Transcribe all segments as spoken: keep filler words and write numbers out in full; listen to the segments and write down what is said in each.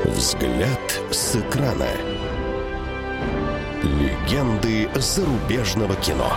Взгляд с экрана. Легенды зарубежного кино.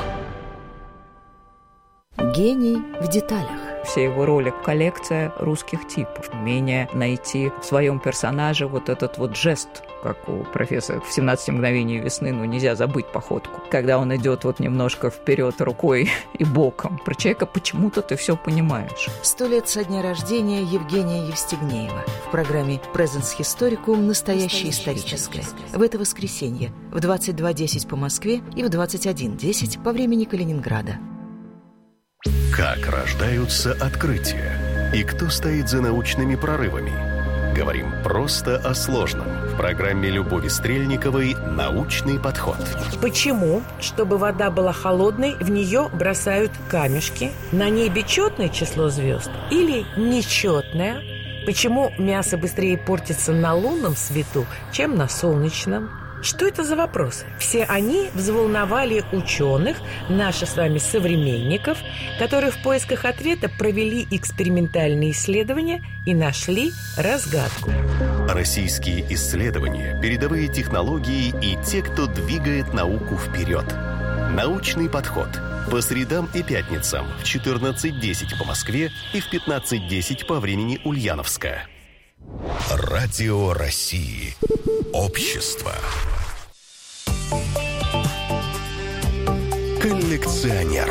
Гений в деталях. Все его роли – коллекция русских типов. Умение найти в своем персонаже вот этот вот жест, как у профессора в «семнадцати мгновениях весны», ну, нельзя забыть походку. Когда он идет вот немножко вперед рукой и боком. Про человека почему-то ты все понимаешь. Сто лет со дня рождения Евгения Евстигнеева. В программе «Presens Historicum» «Настоящее историческое». В это воскресенье в двадцать два десять по Москве и в двадцать один десять по времени Калининграда. Как рождаются открытия и кто стоит за научными прорывами? Говорим просто о сложном в программе Любови Стрельниковой «Научный подход». Почему, чтобы вода была холодной, в нее бросают камешки? На небе четное число звезд или нечетное? Почему мясо быстрее портится на лунном свету, чем на солнечном? Что это за вопросы? Все они взволновали ученых, наших с вами современников, которые в поисках ответа провели экспериментальные исследования и нашли разгадку. Российские исследования, передовые технологии и те, кто двигает науку вперед. Научный подход. По средам и пятницам в четырнадцать десять по Москве и в пятнадцать десять по времени Ульяновска. Радио России. Общество. Коллекционер.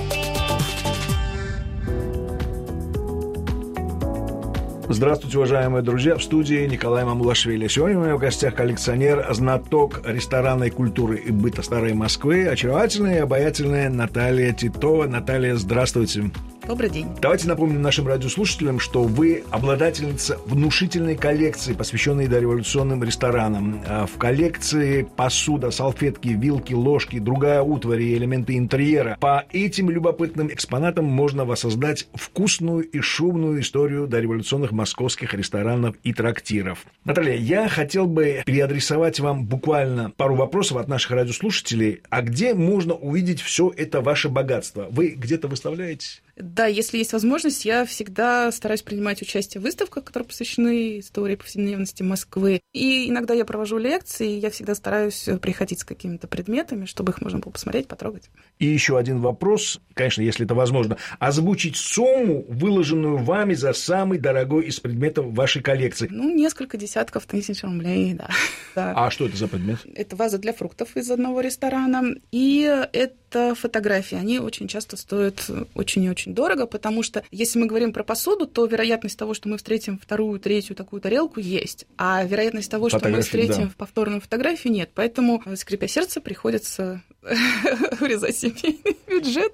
Здравствуйте, уважаемые друзья. В студии Николай Мамулашвили. Сегодня у меня в гостях коллекционер, знаток ресторанной культуры и быта Старой Москвы, очаровательная и обаятельная Наталья Титова. Наталья, здравствуйте. Добрый день. Давайте напомним нашим радиослушателям, что вы обладательница внушительной коллекции, посвященной дореволюционным ресторанам. В коллекции посуда, салфетки, вилки, ложки, другая утварь и элементы интерьера. По этим любопытным экспонатам можно воссоздать вкусную и шумную историю дореволюционных московских ресторанов и трактиров. Наталья, я хотел бы переадресовать вам буквально пару вопросов от наших радиослушателей. А где можно увидеть все это ваше богатство? Вы где-то выставляете? Да, если есть возможность, я всегда стараюсь принимать участие в выставках, которые посвящены истории повседневности Москвы. И иногда я провожу лекции, и я всегда стараюсь приходить с какими-то предметами, чтобы их можно было посмотреть, потрогать. И еще один вопрос, конечно, если это возможно. Озвучить сумму, выложенную вами за самый дорогой из предметов вашей коллекции. Ну, несколько десятков тысяч рублей, да. да. А что это за предмет? Это ваза для фруктов из одного ресторана. И это фотографии. Они очень часто стоят очень и очень дорого, потому что, если мы говорим про посуду, то вероятность того, что мы встретим вторую, третью такую тарелку, есть. А вероятность того, что мы встретим да. повторную фотографию, нет. Поэтому, скрипя сердце, приходится урезать семейный бюджет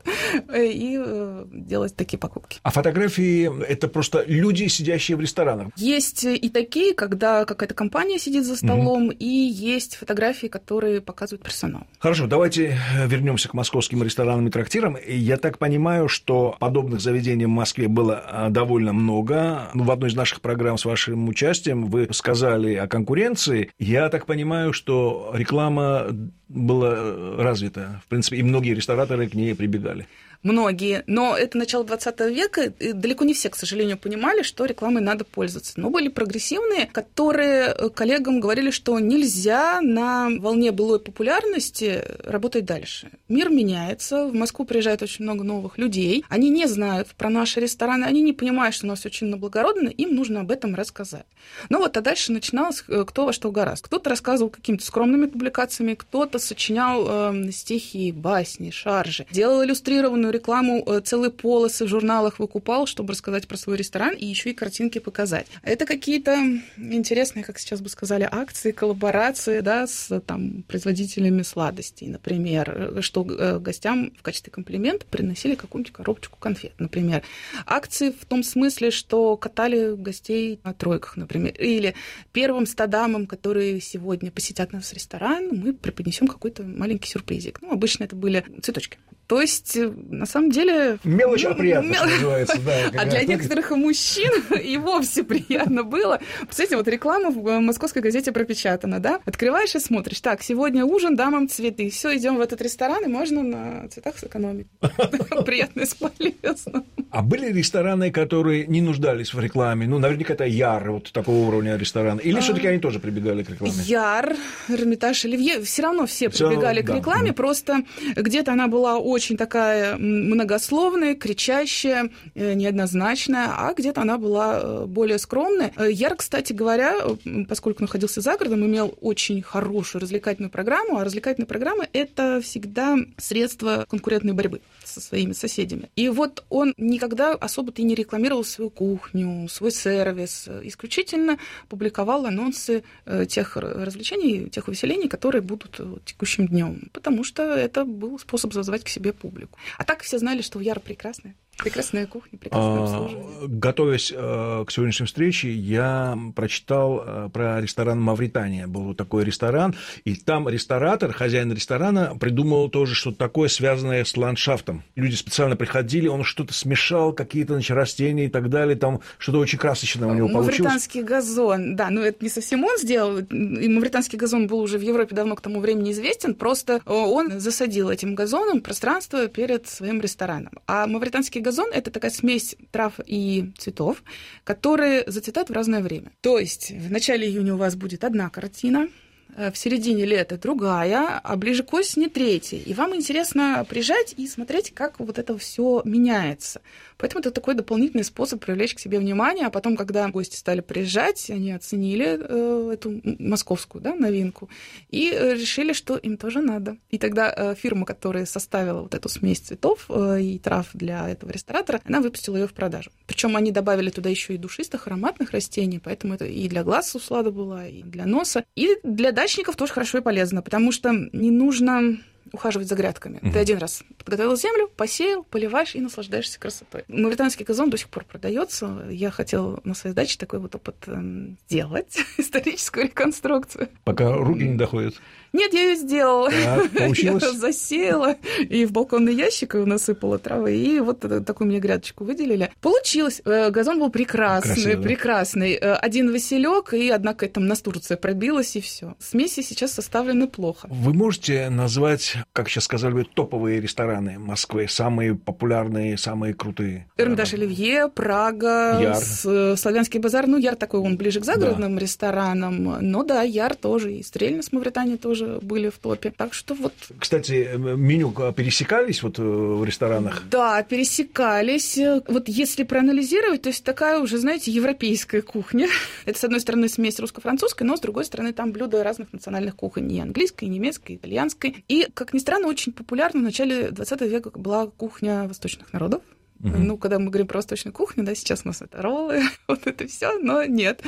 и делать такие покупки. А фотографии – это просто люди, сидящие в ресторанах? Есть и такие, когда какая-то компания сидит за столом, mm-hmm. и есть фотографии, которые показывают персонал. Хорошо, давайте вернемся к московским ресторанам и трактирам. Я так понимаю, что подобных заведений в Москве было довольно много. В одной из наших программ с вашим участием вы сказали о конкуренции. Я так понимаю, что реклама была развита. В принципе, и многие рестораторы к ней прибегали. Многие. Но это начало двадцатого века, и далеко не все, к сожалению, понимали, что рекламой надо пользоваться. Но были прогрессивные, которые коллегам говорили, что нельзя на волне былой популярности работать дальше. Мир меняется, в Москву приезжает очень много новых людей, они не знают про наши рестораны, они не понимают, что у нас все чинно благородно, им нужно об этом рассказать. Ну вот, а дальше начиналось кто во что гораздо. Кто-то рассказывал какими-то скромными публикациями, кто-то сочинял э, стихи, басни, шаржи, делал иллюстрированную рекламу, целые полосы в журналах выкупал, чтобы рассказать про свой ресторан и еще и картинки показать. Это какие-то интересные, как сейчас бы сказали, акции, коллаборации, да, с там, производителями сладостей, например, что гостям в качестве комплимента приносили какую-нибудь коробочку конфет, например. Акции в том смысле, что катали гостей на тройках, например, или первым ста дамам, которые сегодня посетят наш ресторан, мы преподнесем какой-то маленький сюрпризик. Ну, обычно это были цветочки. То есть, на самом деле... Мелочь, а приятно, мел... что называется. Да, а для некоторых мужчин и вовсе приятно было. Представляете, вот реклама в московской газете пропечатана, да? Открываешь и смотришь. Так, сегодня ужин, дамам цветы. Все, идем в этот ресторан, и можно на цветах сэкономить. Приятно и полезно. А были рестораны, которые не нуждались в рекламе? Ну, наверняка это Яр, вот такого уровня ресторана. Или все-таки они тоже прибегали к рекламе? Яр, Эрмитаж, Оливье. Все равно все прибегали к рекламе, просто где-то она была очень такая многословная, кричащая, неоднозначная, а где-то она была более скромная. Яр, кстати говоря, поскольку находился за городом, имел очень хорошую развлекательную программу, а развлекательная программа – это всегда средство конкурентной борьбы со своими соседями. И вот он никогда особо-то и не рекламировал свою кухню, свой сервис, исключительно публиковал анонсы тех развлечений, тех увеселений, которые будут текущим днем, потому что это был способ зазвать к себе публику. А так все знали, что Яр прекрасная. Прекрасная кухня, прекрасное обслуживание. Готовясь к сегодняшней встрече, я прочитал про ресторан «Мавритания». Был вот такой ресторан, и там ресторатор, хозяин ресторана, придумал тоже что-то такое, связанное с ландшафтом. Люди специально приходили, он что-то смешал, какие-то, значит, растения и так далее, там что-то очень красочное у него получилось. Мавританский газон, да, но это не совсем он сделал, и мавританский газон был уже в Европе давно к тому времени известен, просто он засадил этим газоном пространство перед своим рестораном. А мавританский газон – это такая смесь трав и цветов, которые зацветают в разное время. То есть в начале июня у вас будет одна картина, в середине лета другая, а ближе к осени третья. И вам интересно приезжать и смотреть, как вот это все меняется. Поэтому это такой дополнительный способ привлечь к себе внимание. А потом, когда гости стали приезжать, они оценили э, эту московскую, да, новинку и э, решили, что им тоже надо. И тогда э, фирма, которая составила вот эту смесь цветов э, и трав для этого ресторатора, она выпустила ее в продажу. Причем они добавили туда еще и душистых, ароматных растений, поэтому это и для глаз услада была, и для носа, и для дачников тоже хорошо и полезно, потому что не нужно ухаживать за грядками. Mm-hmm. Ты один раз подготовил землю, посеял, поливаешь и наслаждаешься красотой. Мавританский газон до сих пор продается. Я хотела на своей даче такой вот опыт сделать, историческую реконструкцию. Пока руки не доходят. Нет, я ее сделала. Так, получилось? Я засеяла и в балконный ящик насыпала травы, и вот такую мне грядочку выделили. Получилось. Газон был прекрасный, Красиво, да? прекрасный. Один василек, и одна какая-то там настурция пробилась, и все. Смеси сейчас составлены плохо. Вы можете назвать, как сейчас сказали бы, топовые рестораны Москвы, самые популярные, самые крутые? Эрмитаж Оливье, Прага, Яр. Славянский базар. Ну, Яр такой, он ближе к загородным да. ресторанам. Но да, Яр тоже, и Стрельна с Мавритании тоже были в топе. Так что вот... Кстати, меню пересекались вот в ресторанах? Да, пересекались. Вот если проанализировать, то есть такая уже, знаете, европейская кухня. Это, с одной стороны, смесь русско-французской, но, с другой стороны, там блюда разных национальных кухонь. И английской, и немецкой, и итальянской. И, как ни странно, очень популярна в начале двадцатого века была кухня восточных народов. Uh-huh. Ну, когда мы говорим про восточную кухню, да, сейчас у нас это роллы, вот это все, но нет.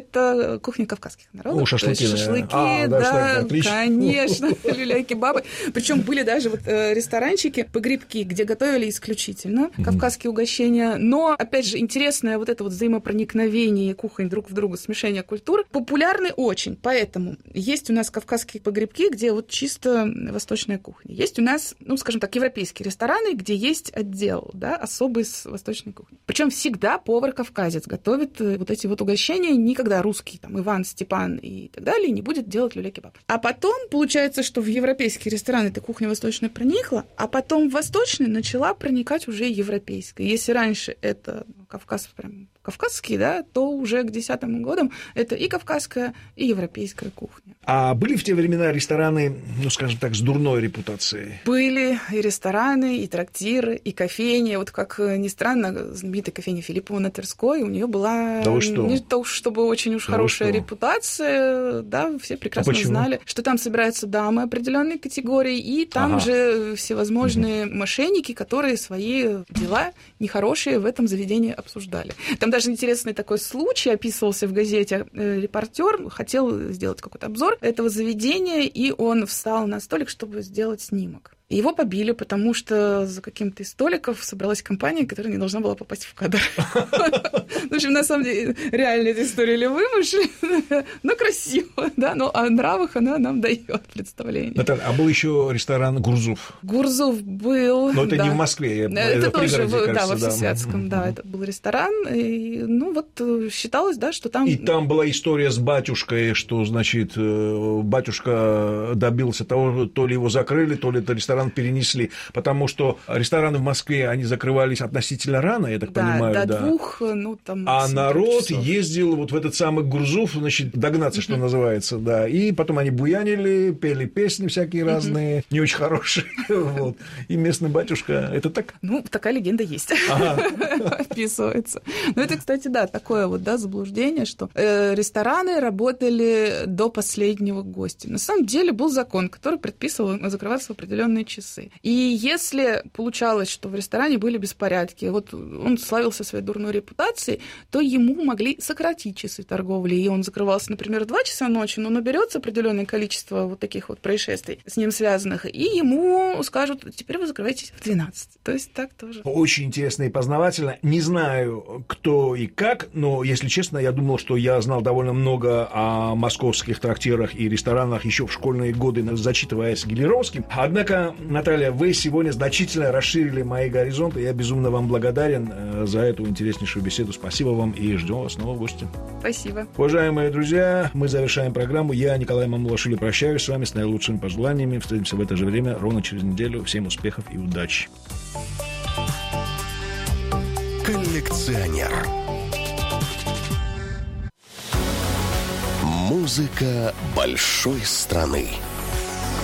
Это кухня кавказских народов. О, шашлыки. Шашлыки, а, да, да, конечно, люля-кебабы. Причем были даже вот ресторанчики, погребки, где готовили исключительно uh-huh. кавказские угощения. Но, опять же, интересное вот это вот взаимопроникновение кухонь друг в друга, смешение культур, популярны очень. Поэтому есть у нас кавказские погребки, где вот чисто восточная кухня. Есть у нас, ну, скажем так, европейские рестораны, где есть отдел, да, особый с восточной кухни. Причем всегда повар-кавказец готовит вот эти вот угощения, никогда русский, там, Иван, Степан и так далее, не будет делать люля-кебаб. А потом получается, что в европейские рестораны эта кухня восточная проникла, а потом в восточный начала проникать уже европейская. Если раньше это Кавказ прям кавказские, да, то уже к десятым годам это и кавказская, и европейская кухня. А были в те времена рестораны, ну, скажем так, с дурной репутацией? Были и рестораны, и трактиры, и кофейни. Вот, как ни странно, знаменитая кофейня Филиппова на Тверской, у нее была да не то, чтобы очень уж да хорошая репутация, да, все прекрасно а знали, что там собираются дамы определенной категории, и там ага. же всевозможные угу. мошенники, которые свои дела нехорошие в этом заведении обсуждали. Там даже интересный такой случай описывался в газете. Репортер хотел сделать какой-то обзор этого заведения, и он встал на столик, чтобы сделать снимок. И его побили, потому что за каким-то из столиков собралась компания, которая не должна была попасть в кадр. В общем, на самом деле, реально эта история или вымышленная, но красиво, да, но о нравах она нам дает представление. Наталья, а был еще ресторан Гурзуф? Гурзуф был. Но это да. не в Москве, это, это в тоже, пригороде, да, кажется, во Всесвятском, да, да, это был ресторан, и, ну, вот считалось, да, что там... И там была история с батюшкой, что, значит, батюшка добился того, то ли его закрыли, то ли это ресторан перенесли, потому что рестораны в Москве, они закрывались относительно рано, я так да, понимаю, до да. двух, ну, там... А народ часов. ездил вот в этот самый Гурзуф, значит, догнаться, что называется, да, и потом они буянили, пели песни всякие разные, не очень хорошие, вот, и местный батюшка, это так? Ну, такая легенда есть, описывается. Но это, кстати, да, такое вот, да, заблуждение, что э, рестораны работали до последнего гостя. На самом деле был закон, который предписывал закрываться в определенные часы. И если получалось, что в ресторане были беспорядки, вот он славился своей дурной репутацией, то ему могли сократить часы торговли, и он закрывался, например, в два часа ночи, но наберется определенное количество вот таких вот происшествий с ним связанных, и ему скажут, теперь вы закрываетесь в двенадцать. То есть так тоже. Очень интересно и познавательно. Не знаю, кто и как, но, если честно, я думал, что я знал довольно много о московских трактирах и ресторанах еще в школьные годы, зачитываясь Гелеровским. Однако, Наталья, вы сегодня значительно расширили мои горизонты. Я безумно вам благодарен за эту интереснейшую беседу. Спасибо вам и ждем вас снова в гости. Спасибо. Уважаемые друзья, мы завершаем программу. Я, Николай Мамулашвили, прощаюсь с вами с наилучшими пожеланиями. Встретимся в это же время ровно через неделю. Всем успехов и удачи. Коллекционер. Музыка большой страны.